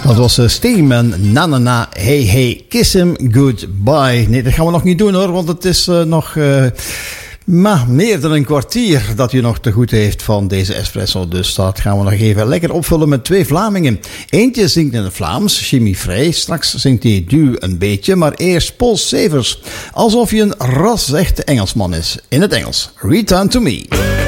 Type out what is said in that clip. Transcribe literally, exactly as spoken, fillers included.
Dat was uh, Steam en na na na, hey hey, kiss him goodbye. Nee, dat gaan we nog niet doen hoor, want het is uh, nog uh, maar meer dan een kwartier dat u nog te goed heeft van deze espresso. Dus dat gaan we nog even lekker opvullen met twee Vlamingen. Eentje zingt in het Vlaams, Jimmy Frey. Straks zingt hij Du een beetje, maar eerst Paul Severs. Alsof hij een ras-echte Engelsman is. In het Engels. Return to Me.